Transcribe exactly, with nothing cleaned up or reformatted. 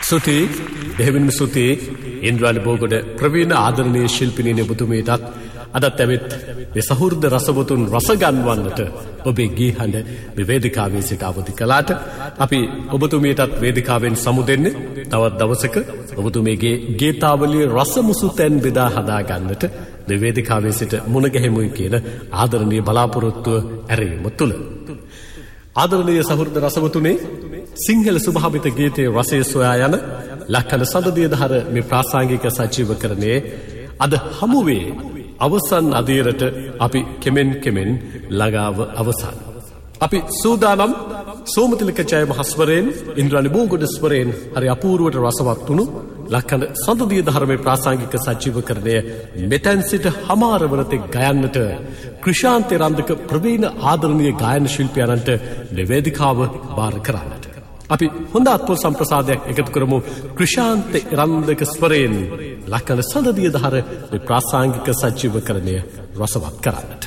සුති දෙවියන් සුති ඉන්ද්‍රාලි බෝගොඩ ප්‍රවීණ ආදරණීය ශිල්පිනිය ඔබතුමීටත් අදත් ඇවිත් මේ සහෘද රසවතුන් රස ගන්වන්නට ඔබේ ගී හඬ මේ වේදිකාවේ සිට අවදි කළාට අපි ඔබතුමීටත් වේදිකාවෙන් සමුදෙන්නේ තවත් දවසක ඔබතුමීගේ ගීතාවලිය රසමුසු තැන් බෙදා හදා ගන්නට මේ වේදිකාවේ සිට මුණ ගැහෙමුයි කියන ආදරණීය බලාපොරොත්තුව ඇරීම තුළ ආදරණීය සහෘද රසවතුනේ සිංහල සුභාවිත ගීතයේ රසය සොයා යන ලක්කන සඳදියදහර මේ ප්‍රාසංගික සජීවකරණයේ අද හමුවේ අවසන් අදියරට අපි කෙමෙන් කෙමෙන් ළඟාව අවසන්. අපි සූදානම් සෝමතිලක ජය මහස්වරයෙන් ඉන්ද්‍රාණි බෝගොඩ ස්වරයෙන් හරි අපූර්වට රසවත් වුණු ලක්කන සඳදියදහර මේ ප්‍රාසංගික සජීවකරණය මෙතෙන් සිට හමාරවන තෙක් ගයන්නට ක්‍රිෂාන්ත රන්දක ප්‍රවීණ ආදරණීය ගායන ශිල්පියාණන්ට නිවේදිකාව බාර කරන්නට අපි හොඳ අත්පොල් සම්ප්‍රසාදයක් එකතු කරමු ක්‍රිෂාන්ත රන්දක ස්වරයෙන් ලක්කන සඳදියදහර මේ ප්‍රාසංගික සජීවකරණය රසවත් කරන්න.